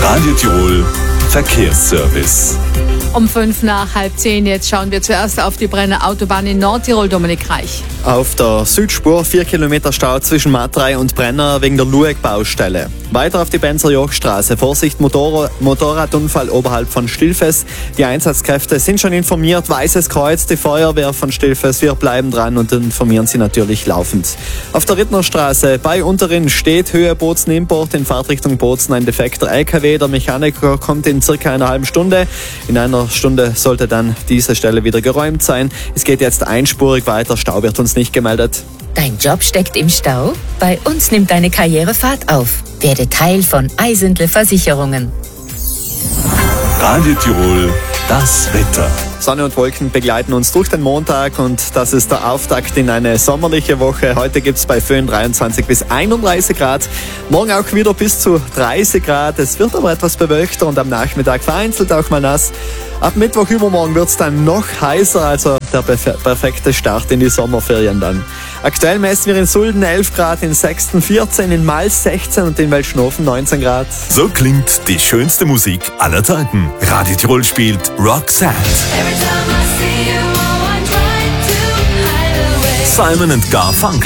Radio Tirol Verkehrsservice. Um 5:05 jetzt schauen wir zuerst auf die Brenner Autobahn in Nordtirol, Dominik Reich. Auf der Südspur 4 Kilometer Stau zwischen Matrei und Brenner wegen der Lueck-Baustelle. Weiter auf die Benzer-Joch-Straße. Vorsicht, Motorradunfall oberhalb von Stilfes. Die Einsatzkräfte sind schon informiert. Weißes Kreuz, die Feuerwehr von Stilfes. Wir bleiben dran und informieren Sie natürlich laufend. Auf der Rittnerstraße bei Unterrinn steht Höhe Bozen-Import in Fahrtrichtung Bozen ein defekter LKW. Der Mechaniker kommt in circa einer halben Stunde. In einer Stunde sollte dann diese Stelle wieder geräumt sein. Es geht jetzt einspurig weiter. Stau wird uns nicht gemeldet. Dein Job steckt im Stau? Bei uns nimmt deine Karriere Fahrt auf. Werde Teil von Eisendle Versicherungen. Radio Tirol, das Wetter. Sonne und Wolken begleiten uns durch den Montag und das ist der Auftakt in eine sommerliche Woche. Heute gibt es bei Föhn 23 bis 31 Grad. Morgen auch wieder bis zu 30 Grad. Es wird aber etwas bewölkter und am Nachmittag vereinzelt auch mal nass. Ab Mittwoch übermorgen wird es dann noch heißer, also der perfekte Start in die Sommerferien dann. Aktuell messen wir in Sulden 11 Grad, in Sexten 14, in Mals 16 und in Welschnofen 19 Grad. So klingt die schönste Musik aller Zeiten. Radio Tirol spielt Roxette. Simon & Garfunkel.